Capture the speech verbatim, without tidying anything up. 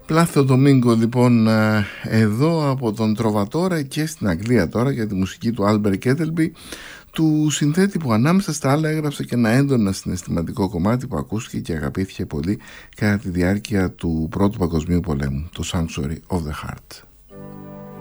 Πλάθο Ντομίνγκο λοιπόν εδώ από τον Τροβατόρα και στην Αγγλία τώρα για τη μουσική του Άλμπερ Κέτελμπι, του συνθέτη που ανάμεσα στα άλλα έγραψε και ένα έντονα συναισθηματικό κομμάτι που ακούστηκε και αγαπήθηκε πολύ κατά τη διάρκεια του Πρώτου Παγκοσμίου Πολέμου, το Sanctuary of the Heart.